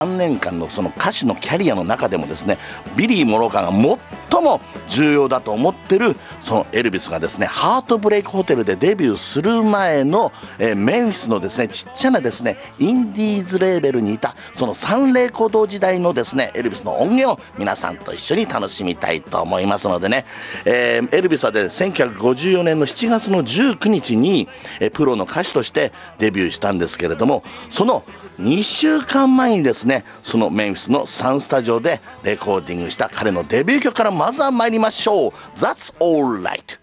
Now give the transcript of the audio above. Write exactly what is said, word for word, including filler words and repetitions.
さんねんかんのその歌手のキャリアの中でもですね、ビリー・モローカーが最も重要だと思ってるそのエルビスがですね、ハートブレイクホテルでデビューする前の、えー、メンフィスのですねちっちゃなですねインディーズレーベルにいたそのサンレコード時代のですねエルビスの音源を皆さんと一緒に楽しみたいと思いますのでね、えー、エルビスはでせんきゅうひゃくごじゅうよねんのしちがつのじゅうくにちに、えー、プロの歌手としてデビューしたんですけれども、そのにしゅうかんまえにですねそのメンフィスのサンスタジオでレコーディングした彼のデビュー曲からまずは参りましょう。 That's Alright。